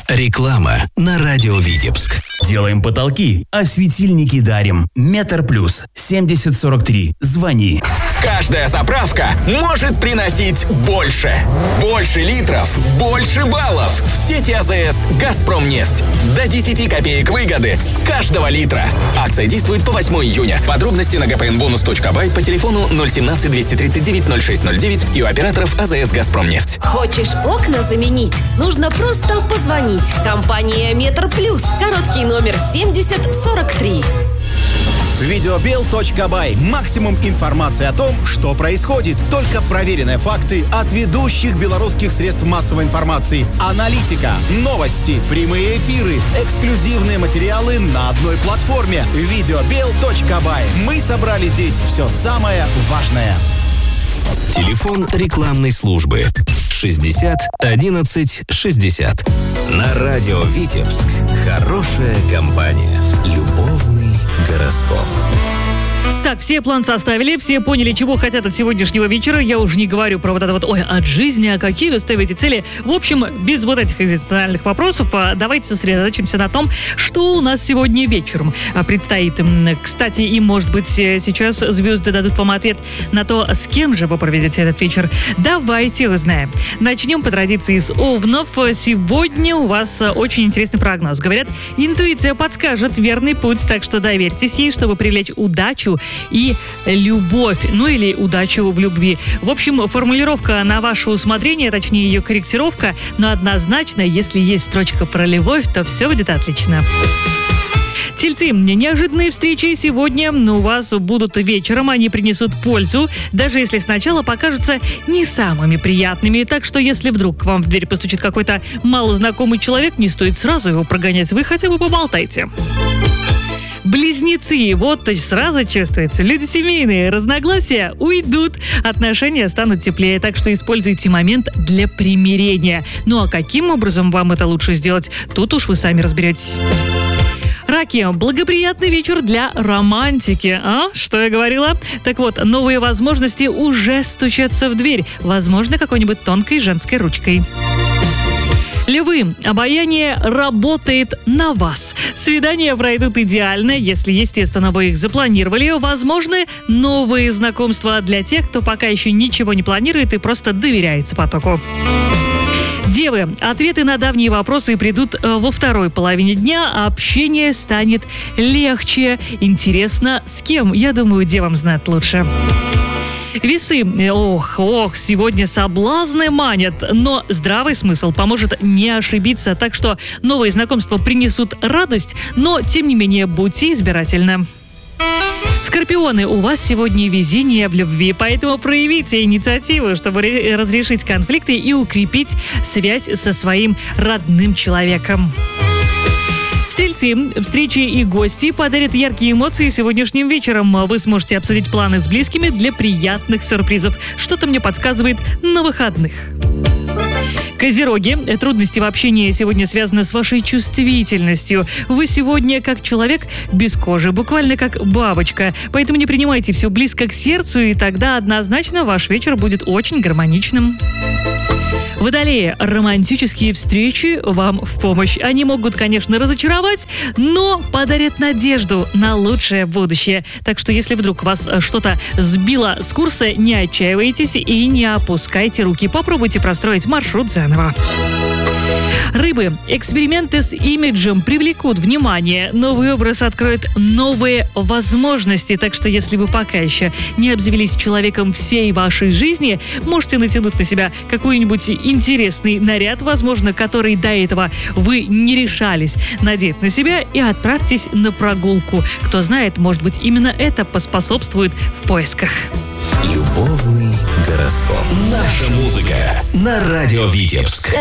Реклама на радио Витебск. Делаем потолки, а светильники дарим. Метр плюс 7043. Звони. Каждая заправка может приносить больше. Больше литров, больше баллов. В сети АЗС «Газпромнефть». До 10 копеек выгоды с каждого литра. Акция действует по 8 июня. Подробности на gpnbonus.by по телефону 017 239 0609 и у операторов АЗС «Газпромнефть». Хочешь окна заменить? Нужно просто позвонить. Компания «Метр Плюс». Короткий номер 7043. Videobel.by. Максимум информации о том, что происходит. Только проверенные факты от ведущих белорусских средств массовой информации. Аналитика, новости, прямые эфиры, эксклюзивные материалы на одной платформе. Videobel.by. Мы собрали здесь все самое важное. Телефон рекламной службы 60 11 60. На радио Витебск. Хорошая компания. Любовный гороскоп. Так, все план составили, все поняли, чего хотят от сегодняшнего вечера. Я уже не говорю про вот это вот, от жизни, а какие вы ставите цели. В общем, без вот этих экзистенциальных вопросов, давайте сосредоточимся на том, что у нас сегодня вечером предстоит. Кстати, и, может быть, сейчас звезды дадут вам ответ на то, с кем же вы проведете этот вечер. Давайте узнаем. Начнем по традиции с овнов. Сегодня у вас очень интересный прогноз. Говорят, интуиция подскажет верный путь, так что доверьтесь ей, чтобы привлечь удачу и любовь, ну или удачу в любви. В общем, формулировка на ваше усмотрение, точнее ее корректировка, но однозначно, если есть строчка про любовь, то все будет отлично. Тельцы, неожиданные встречи сегодня у вас будут вечером, они принесут пользу, даже если сначала покажутся не самыми приятными. Так что, если вдруг к вам в дверь постучит какой-то малознакомый человек, не стоит сразу его прогонять, вы хотя бы поболтайте. Близнецы, вот то есть сразу чувствуется, люди семейные, разногласия уйдут, отношения станут теплее, так что используйте момент для примирения. Ну а каким образом вам это лучше сделать, тут уж вы сами разберетесь. Раки, благоприятный вечер для романтики. А? Что я говорила? Так вот, новые возможности уже стучатся в дверь, возможно, какой-нибудь тонкой женской ручкой. Львы, обаяние работает на вас. Свидания пройдут идеально, если, естественно, вы их запланировали. Возможны новые знакомства для тех, кто пока еще ничего не планирует и просто доверяется потоку. Девы, ответы на давние вопросы придут во второй половине дня, а общение станет легче. Интересно, с кем? Я думаю, девам знать лучше. Весы. Ох, сегодня соблазны манят, но здравый смысл поможет не ошибиться, так что новые знакомства принесут радость, но, тем не менее, будьте избирательны. Скорпионы, у вас сегодня везение в любви, поэтому проявите инициативу, чтобы разрешить конфликты и укрепить связь со своим родным человеком. Стрельцы, встречи и гости подарят яркие эмоции сегодняшним вечером. Вы сможете обсудить планы с близкими для приятных сюрпризов. Что-то мне подсказывает на выходных. Козероги, трудности в общении сегодня связаны с вашей чувствительностью. Вы сегодня как человек без кожи, буквально как бабочка. Поэтому не принимайте все близко к сердцу, и тогда однозначно ваш вечер будет очень гармоничным. Водолеи, романтические встречи вам в помощь. Они могут, конечно, разочаровать, но подарят надежду на лучшее будущее. Так что, если вдруг вас что-то сбило с курса, не отчаивайтесь и не опускайте руки. Попробуйте простроить маршрут заново. Рыбы, эксперименты с имиджем привлекут внимание. Новый образ откроет новые возможности. Так что, если вы пока еще не обзавелись человеком всей вашей жизни, можете натянуть на себя какой-нибудь интересный наряд, возможно, который до этого вы не решались надеть на себя, и отправьтесь на прогулку. Кто знает, может быть, именно это поспособствует в поисках. Любовный гороскоп. Наша музыка на радио Витебск.